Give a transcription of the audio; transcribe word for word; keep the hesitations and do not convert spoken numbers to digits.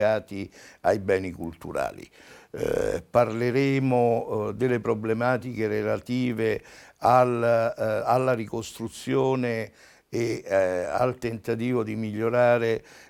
ai beni culturali. Eh, parleremo eh, delle problematiche relative al, eh, alla ricostruzione e eh, al tentativo di migliorare